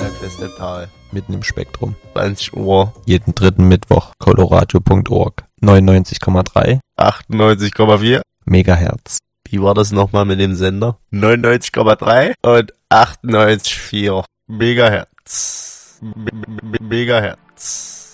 Feste Tal. Mitten im Spektrum. 20 Uhr. Jeden dritten Mittwoch. Coloradio.org. 99,3 98,4. Megahertz. Wie war das nochmal mit dem Sender? 99,3 und 98,4 Megahertz. Megahertz.